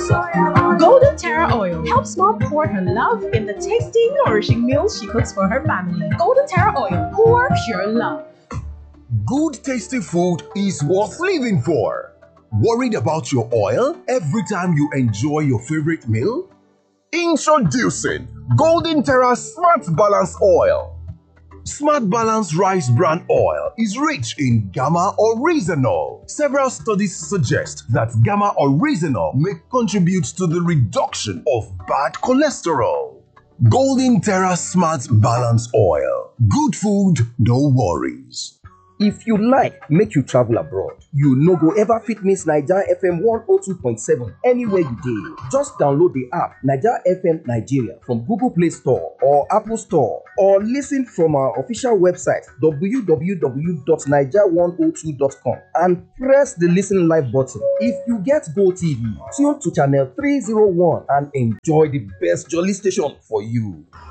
Golden Terra Oil helps mom pour her love in the tasty, nourishing meals she cooks for her family. Golden Terra Oil, pour pure love. Good tasty food is worth living for. Worried about your oil every time you enjoy your favorite meal? Introducing Golden Terra Smart Balance Oil. Smart Balance Rice Bran Oil is rich in gamma oryzanol. Several studies suggest that gamma oryzanol may contribute to the reduction of bad cholesterol. Golden Terra Smart Balance Oil. Good food, no worries. If you like make you travel abroad, you no go ever fit miss Naija FM 102.7 anywhere you dey. Just download the app Naija FM Nigeria from Google Play Store or Apple Store, or listen from our official website www.naija102.com and press the listen live button. If you get GoTV, tune to channel 301 and enjoy the best jolly station for you.